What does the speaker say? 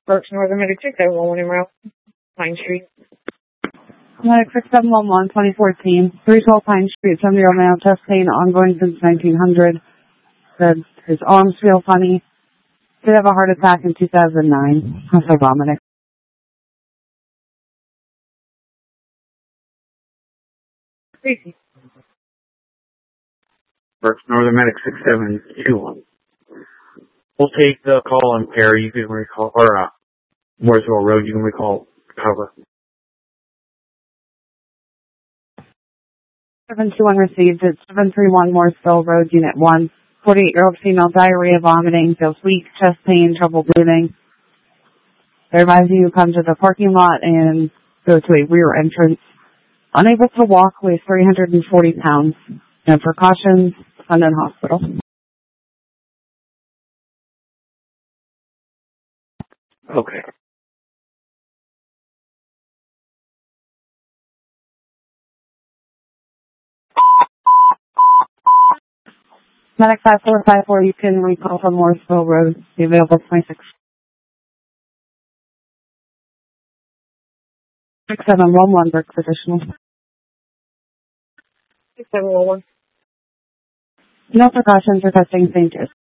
Berks Northern Medic 6711 en route. Pine Street. Medic 6711, 2014, 312 Pine Street, 7-year-old male, chest pain, ongoing since 1900. Said his arms feel funny. Did have a heart attack in 2009. Also vomiting. Stacy. Berks Northern Medic 6721. We'll take the call on Perry. You can recall, or Mooresville Road. You can recall cover. 721 received at 731 Mooresville Road, Unit 1. 48-year-old female, diarrhea, vomiting, feels weak, chest pain, trouble breathing. They advise you come to the parking lot and go to a rear entrance. Unable to walk, weighs 340 pounds. No precautions, London Hospital. Okay. Medic 5454, you can recall from Mooresville Road, the available 26. 6711, Berks additional. 6711. No precautions for testing St. Jude.